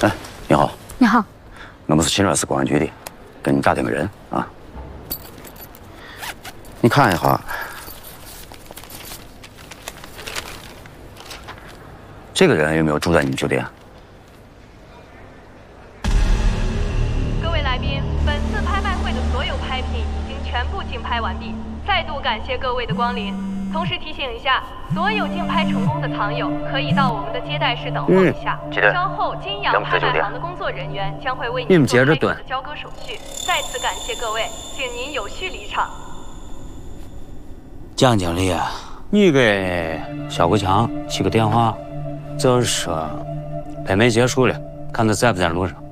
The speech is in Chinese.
哎，你好。 你好。 我们是新瑞市公安局的，给你打听个人啊。你看一下，这个人有没有住在你们酒店？ 各位来宾，本次拍卖会的所有拍品已经全部竞拍完毕，再度感谢各位的光临。同时提醒一下，所有竞拍成功的藏友可以到我们的接待室等候一下。稍后金阳拍卖行的工作人员将会为您做拍品的交割手续。再次感谢各位，请您有序离场。 江经理，你给肖国强起个电话，就是说拍卖结束了，看他在不在路上。